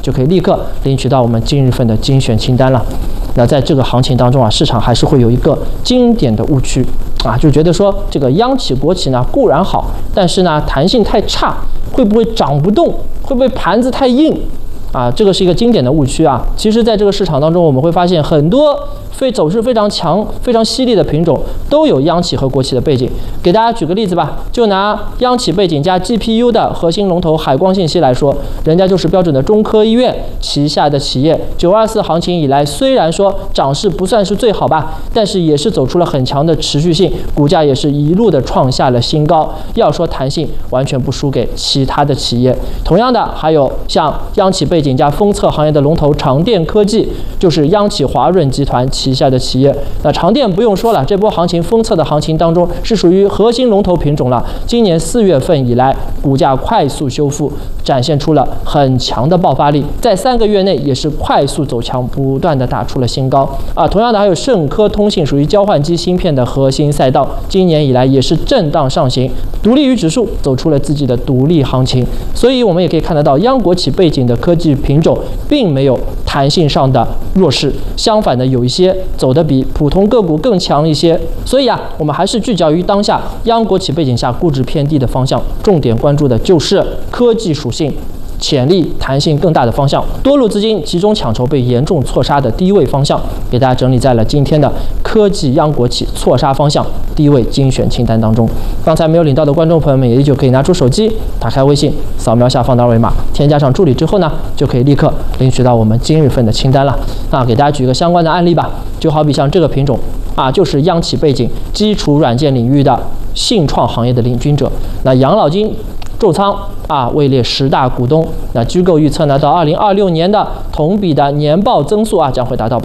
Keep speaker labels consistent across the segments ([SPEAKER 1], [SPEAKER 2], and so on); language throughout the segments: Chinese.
[SPEAKER 1] 就可以立刻领取到我们今日份的精选清单了。那在这个行情当中啊，市场还是会有一个经典的误区啊，就觉得说这个央企国企呢固然好，但是呢弹性太差，会不会涨不动？会不会盘子太硬？啊，这个是一个经典的误区啊。其实，在这个市场当中，我们会发现很多走势非常强、非常犀利的品种都有央企和国企的背景。给大家举个例子吧，就拿央企背景加 GPU 的核心龙头海光信息来说，人家就是标准的中科医院旗下的企业。924行情以来，虽然说涨势不算是最好吧，但是也是走出了很强的持续性，股价也是一路的创下了新高。要说弹性，完全不输给其他的企业。同样的，还有像央企背景加封测行业的龙头长电科技，就是央企华润集团旗下的企业。那长电不用说了，这波行情封测的行情当中是属于核心龙头品种了。今年4月份以来，股价快速修复，展现出了很强的爆发力，在3个月内也是快速走强，不断的打出了新高啊。同样的，还有盛科通信，属于交换机芯片的核心赛道，今年以来也是震荡上行，独立于指数，走出了自己的独立行情。所以我们也可以看得到，央国企背景的科技品种并没有弹性上的弱势，相反的有一些走得比普通个股更强一些。所以啊，我们还是聚焦于当下央国企背景下估值偏低的方向，重点关注的就是科技属性潜力弹性更大的方向，多路资金集中抢筹被严重错杀的低位方向，给大家整理在了今天的科技央国企错杀方向低位精选清单当中。刚才没有领到的观众朋友们，也依旧可以拿出手机，打开微信，扫描下方的二维码，添加上助理之后呢，就可以立刻领取到我们今日份的清单了。那给大家举个相关的案例吧，就好比像这个品种啊，就是央企背景基础软件领域的信创行业的领军者。那养老金重仓啊，位列10大股东。那机构预测呢，到2026年的同比的年报增速啊，将会达到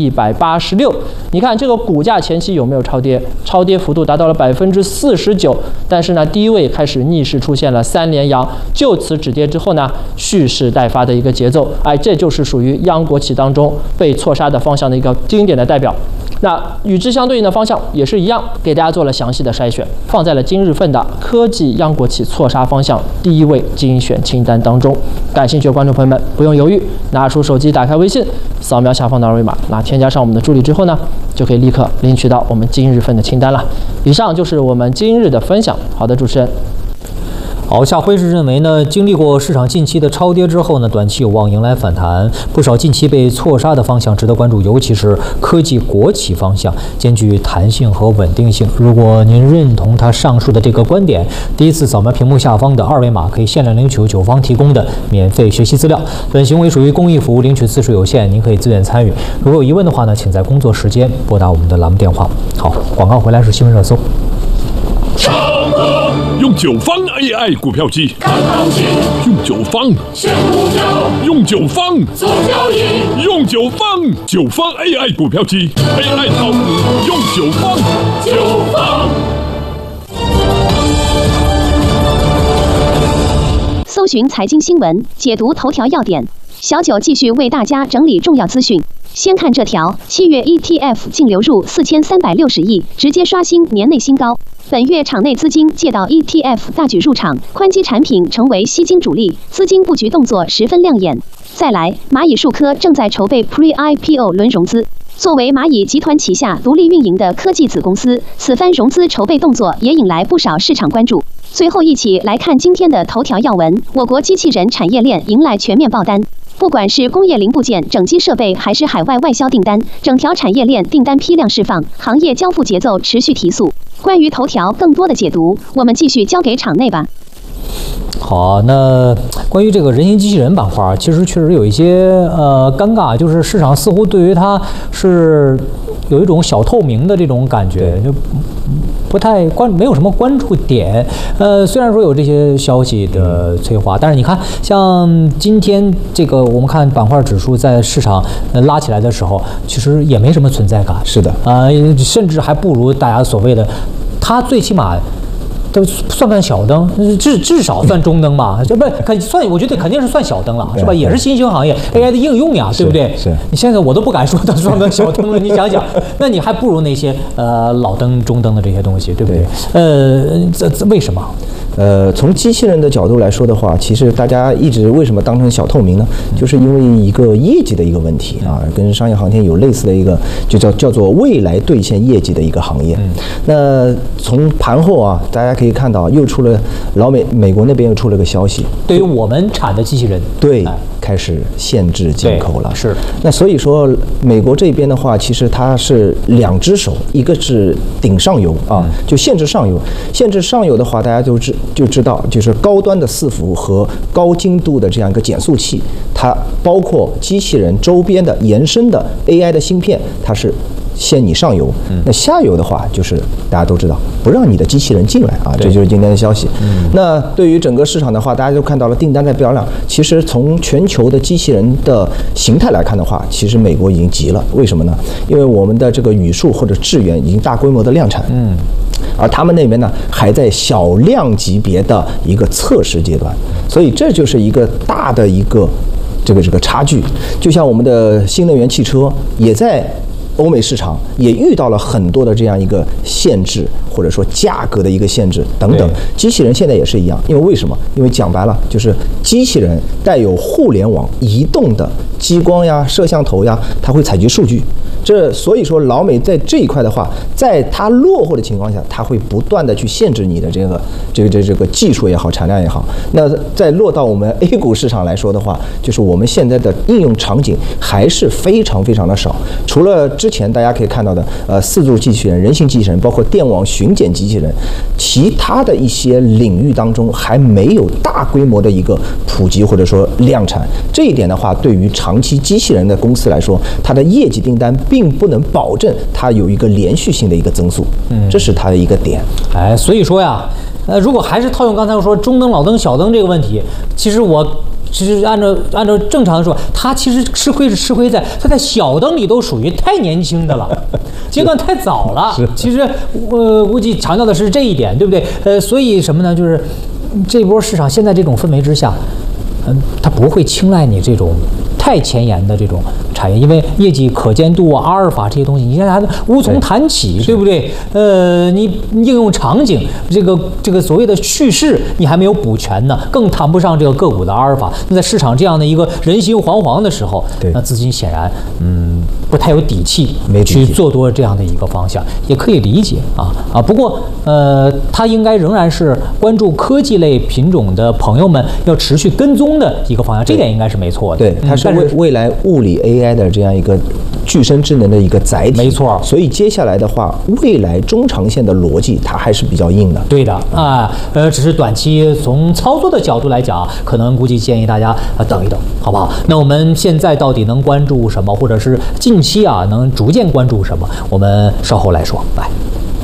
[SPEAKER 1] 186%。你看这个股价前期有没有超跌？超跌幅度达到了49%，但是呢，低位开始逆势出现了3连阳，就此止跌之后呢，蓄势待发的一个节奏。哎，这就是属于央国企当中被错杀的方向的一个经典的代表。那与之相对应的方向也是一样，给大家做了详细的筛选，放在了今日份的科技央国企错杀方向第一位精选清单当中。感兴趣的观众朋友们不用犹豫，拿出手机，打开微信，扫描下方的二维码，那添加上我们的助理之后呢，就可以立刻领取到我们今日份的清单了。以上就是我们今日的分享。好的，主持人。
[SPEAKER 2] 好，夏辉是认为呢，经历过市场近期的超跌之后呢，短期有望迎来反弹。不少近期被错杀的方向值得关注，尤其是科技国企方向，兼具弹性和稳定性。如果您认同他上述的这个观点，第一次扫描屏幕下方的二维码，可以限量领取九方提供的免费学习资料。本行为属于公益服务，领取次数有限，您可以自愿参与。如果有疑问的话呢，请在工作时间拨打我们的栏目电话。好，广告回来是新闻热搜。
[SPEAKER 3] 用9方 AI 股票机看行情，用9方选股票，用9方做交易，用9方AI 股票机 AI 炒股，用9方。
[SPEAKER 4] 搜寻财经新闻，解读头条要点。小九继续为大家整理重要资讯。先看这条，7月 ETF 净流入4360亿，直接刷新年内新高。本月场内资金借道 ETF 大举入场，宽基产品成为吸金主力，资金布局动作十分亮眼。再来，蚂蚁数科正在筹备 Pre-IPO 轮融资。作为蚂蚁集团旗下独立运营的科技子公司，此番融资筹备动作也引来不少市场关注。最后一起来看今天的头条要闻，我国机器人产业链迎来全面爆单。不管是工业零部件、整机设备，还是海外外销订单，整条产业链订单批量释放，行业交付节奏持续提速。关于头条更多的解读，我们继续交给场内吧。
[SPEAKER 2] 好，那关于这个人形机器人板块，其实确实有一些尴尬，就是市场似乎对于它是有一种小透明的这种感觉，就不太没有什么关注点。虽然说有这些消息的催化，但是你看，像今天这个我们看板块指数在市场拉起来的时候，其实也没什么存在感。
[SPEAKER 5] 是的，
[SPEAKER 2] 甚至还不如大家所谓的，它最起码都算不算小灯？至少算中灯吧，这不算，我觉得肯定是算小灯了，是吧？也是新兴行业 AI 的应用呀，对不对？
[SPEAKER 5] 是。
[SPEAKER 2] 你现在我都不敢说它算不算小灯了，你想想，那你还不如那些老灯、中灯的这些东西，对不对？为什么？
[SPEAKER 5] 从机器人的角度来说的话，其实大家一直为什么当成小透明呢？就是因为一个业绩的一个问题啊，跟商业航天有类似的一个，就叫做未来兑现业绩的一个行业。那从盘后啊，大家可以看到又出了美国那边又出了个消息，
[SPEAKER 2] 对于我们产的机器人，
[SPEAKER 5] 对，开始限制进口了。
[SPEAKER 2] 是。
[SPEAKER 5] 那所以说，美国这边的话，其实它是2只手，一个是顶上游啊，就限制上游。限制上游的话，大家就知道，就是高端的伺服和高精度的这样一个减速器，它包括机器人周边的延伸的 AI 的芯片，它是限你上游。那下游的话，就是大家都知道，不让你的机器人进来啊，这就是今天的消息。那对于整个市场的话，大家就看到了订单在飙量。其实从全球的机器人的形态来看的话，其实美国已经急了。为什么呢？因为我们的这个语数或者智源已经大规模的量产。而他们那边呢，还在小量级别的一个测试阶段，所以这就是一个大的一个这个差距。就像我们的新能源汽车也在欧美市场也遇到了很多的这样一个限制，或者说价格的一个限制等等。机器人现在也是一样，因为为什么？因为讲白了就是机器人带有互联网移动的激光呀、摄像头呀，它会采集数据。所以说老美在这一块的话，在它落后的情况下，它会不断的去限制你的这个技术也好，产量也好。那在落到我们 A 股市场来说的话，就是我们现在的应用场景还是非常非常的少。除了之前大家可以看到的4柱机器人、人形机器人，包括电网巡检机器人，其他的一些领域当中还没有大规模的一个普及或者说量产。这一点的话，对于长期机器人的公司来说，它的业绩订单并不能保证它有一个连续性的一个增速，这是它的一个点。
[SPEAKER 2] 所以说呀，如果还是套用刚才我说中灯、老灯、小灯这个问题，其实按照正常的说，它其实吃亏在它在小灯里都属于太年轻的了，阶段太早了。其实估计强调的是这一点，对不对？所以什么呢？就是这波市场现在这种氛围之下，它不会青睐你这种太前沿的这种产业，因为业绩可见度啊、阿尔法这些东西，你现在还无从谈起，对不对？你应用场景这个所谓的叙事，你还没有补全呢，更谈不上这个个股的阿尔法。那在市场这样的一个人心惶惶的时候，那资金显然不太有底气去做多这样的一个方向，也可以理解啊。不过它应该仍然是关注科技类品种的朋友们要持续跟踪的一个方向，这点应该是没错的。
[SPEAKER 5] 对，它是未来物理 AI 的这样一个具身智能的一个载体，
[SPEAKER 2] 没错。所
[SPEAKER 5] 以接下来的话，未来中长线的逻辑它还是比较硬的。
[SPEAKER 2] 对的啊，只是短期从操作的角度来讲，可能估计建议大家等一等，好不好？那我们现在到底能关注什么，或者是近期能逐渐关注什么？我们稍后来说。来。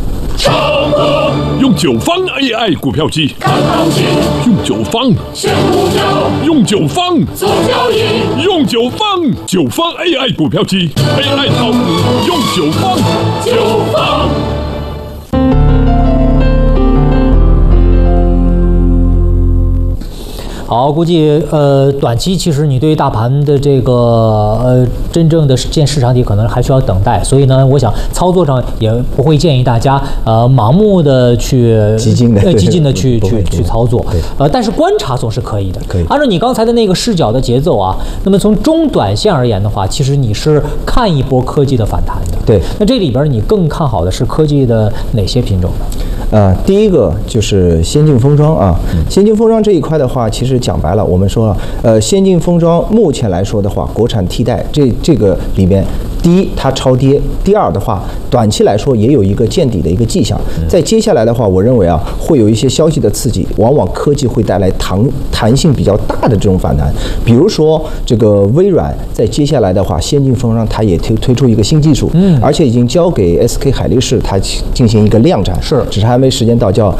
[SPEAKER 3] 用9方 AI 股票机看行情，用9方选股票，用9方做交易，用9方AI 股票机 AI 炒股，用9方。
[SPEAKER 2] 好，估计短期其实你对于大盘的这个真正的见市场底可能还需要等待，所以呢，我想操作上也不会建议大家盲目的去激进的去操作，但是观察总是可以的。
[SPEAKER 5] 可以
[SPEAKER 2] 按照你刚才的那个视角的节奏那么从中短线而言的话，其实你是看一波科技的反弹的。
[SPEAKER 5] 对，
[SPEAKER 2] 那这里边你更看好的是科技的哪些品种
[SPEAKER 5] 呢？第一个就是先进封装先进封装这一块的话，其实讲白了，我们说了，先进封装目前来说的话，国产替代这个里面，第一它超跌，第二的话，短期来说也有一个见底的一个迹象。在接下来的话，我认为会有一些消息的刺激，往往科技会带来弹性比较大的这种反弹。比如说这个微软在接下来的话，先进封裝它也推出一个新技术，而且已经交给 SK 海力士它进行一个量产，只是还没时间到，叫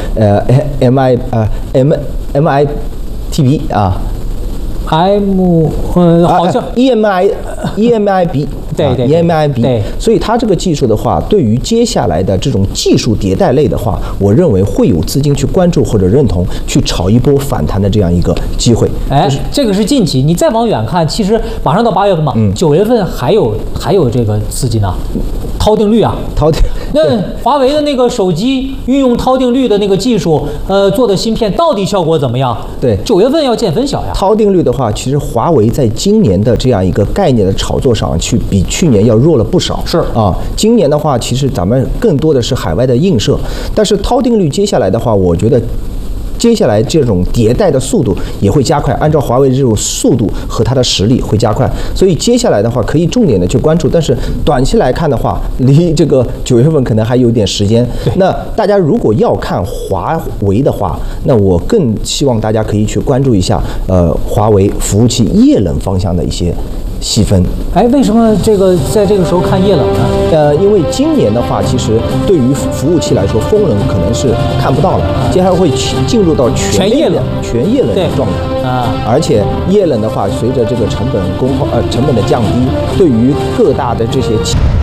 [SPEAKER 5] MITB 好像
[SPEAKER 2] EMIB 对对
[SPEAKER 5] ，eMMIB，
[SPEAKER 2] 对，
[SPEAKER 5] 所以它这个技术的话，对于接下来的这种技术迭代类的话，我认为会有资金去关注或者认同，去炒一波反弹的这样一个机会。
[SPEAKER 2] 哎，这个是近期，你再往远看，其实马上到8月份嘛，9月份还有这个资金呢，涛定律啊，
[SPEAKER 5] 涛定。
[SPEAKER 2] 那华为的那个手机运用涛定律的那个技术，做的芯片到底效果怎么样？
[SPEAKER 5] 对
[SPEAKER 2] ，9月份要见分晓呀。
[SPEAKER 5] 涛定律的话，其实华为在今年的这样一个概念的炒作上，比去年要弱了不少。
[SPEAKER 2] 是
[SPEAKER 5] 啊，今年的话，其实咱们更多的是海外的映射，但是涛定律接下来的话，我觉得。接下来这种迭代的速度也会加快，按照华为的这种速度和它的实力会加快，所以接下来的话可以重点的去关注。但是短期来看的话，离这个9月份可能还有点时间。那大家如果要看华为的话，那我更希望大家可以去关注一下华为服务器液冷方向的一些细分。
[SPEAKER 2] 哎，为什么在这个时候看液冷呢？
[SPEAKER 5] 因为今年的话，其实对于服务器来说，风冷可能是看不到了，接下来会进入到全液冷的状态
[SPEAKER 2] 啊。
[SPEAKER 5] 而且液冷的话，随着这个成本的降低，对于各大的这些